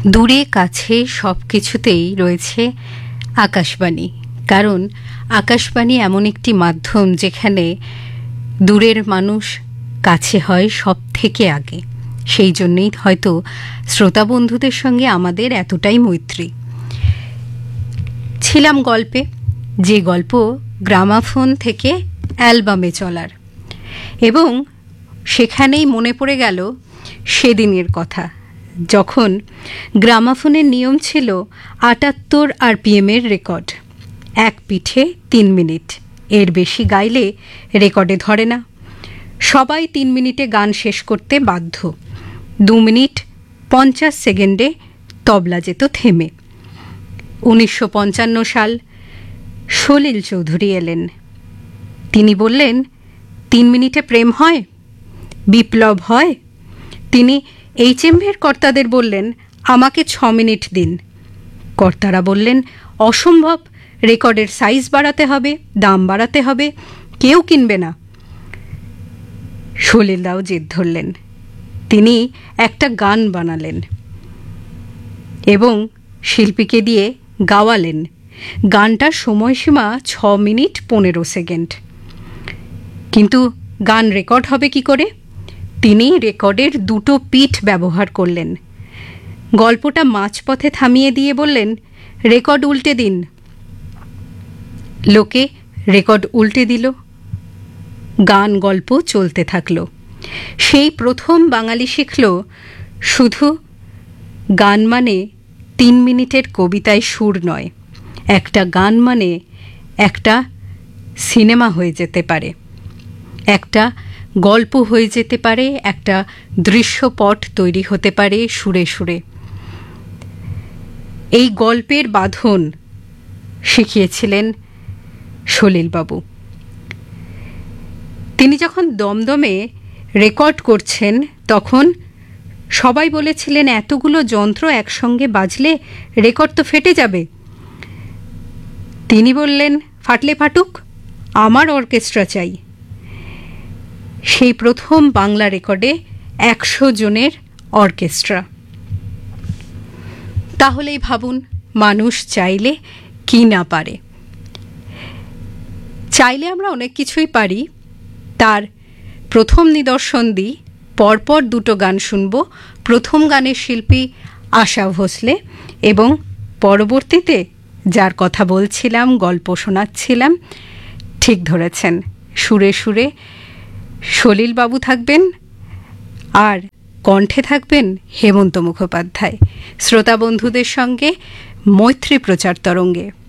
দূরে কাছে সব কিছুতেই রয়েছে আকাশবাণী। কারণ আকাশবাণী এমন একটি মাধ্যম যেখানে দূরের মানুষ কাছে হয় সব থেকে আগে। সেই জন্যেই হয়তো শ্রোতা বন্ধুদের সঙ্গে আমাদের এতটাই মৈত্রী। ছিলাম গল্পে, যে গল্প গ্রামাফোন থেকে অ্যালবামে চলার, এবং সেখানেই মনে পড়ে গেল সেদিনের কথা, যখন গ্রামাফোনের নিয়ম ছিল ৭৮ RPM-এর রেকর্ড, এক পিঠে ৩ মিনিট, এর বেশি গাইলে রেকর্ডে ধরে না। সবাই ৩ মিনিটে গান শেষ করতে বাধ্য। ২ মিনিট ৫০ সেকেন্ডে তবলা যেত থেমে। ১৯৫৫ সাল, সলিল চৌধুরী এলেন। তিনি বললেন, ৩ মিনিটে প্রেম হয়, বিপ্লব হয়। তিনি HMV-র কর্তাদের বললেন, আমাকে ৬ মিনিট দিন। কর্তারা বললেন, অসম্ভব, রেকর্ডের সাইজ বাড়াতে হবে, দাম বাড়াতে হবে, কেউ কিনবে না। সলিলদাও জেদ ধরলেন। তিনি একটা গান বানালেন এবং শিল্পীকে দিয়ে গাওয়ালেন। গানটার সময়সীমা ৬ মিনিট ১৫ সেকেন্ড। কিন্তু গান রেকর্ড হবে কি করে? তিনি রেকর্ডের ২টো পিঠ ব্যবহার করলেন। গল্পটা মাঝপথে থামিয়ে দিয়ে বললেন, রেকর্ড উল্টে দিন। লোকে রেকর্ড উল্টে দিল। গান গল্প চলতে থাকলো। সেই প্রথম বাঙালি শিখল, শুধু গান মানে ৩ মিনিটের কবিতায় সুর নয়, একটা গান মানে একটা সিনেমা হয়ে যেতে পারে, একটা গল্প হয়ে যেতে পারে, একটা দৃশ্যপট তৈরি হতে পারে সুরে সুরে। এই গল্পের বাঁধন শিখিয়েছিলেন সলিলবাবু। তিনি যখন দমদমে রেকর্ড করছেন, তখন সবাই বলেছিলেন, এতগুলো যন্ত্র একসঙ্গে বাজলে রেকর্ড তো ফেটে যাবে। তিনি বললেন, ফাটলে ফাটুক, আমার অর্কেস্ট্রা চাই। সেই প্রথম বাংলা রেকর্ডে ১০০ জনের অর্কেস্ট্রা। তাহলেই ভাবুন, মানুষ চাইলে কি না পারে। চাইলে আমরা অনেক কিছুই পারি। তার প্রথম নিদর্শন দিই। পরপর ২টো গান শুনব। প্রথম গানের শিল্পী আশা ভোসলে, এবং পরবর্তীতে যার কথা বলছিলাম, গল্প শোনাচ্ছিলাম, ঠিক ধরেছেন, সুরে সুরে সলিলবাবু থাকবেন আর কণ্ঠে থাকবেন হেমন্ত মুখোপাধ্যায়। শ্রোতা বন্ধুদের সঙ্গে মৈত্রী প্রচার তরঙ্গে।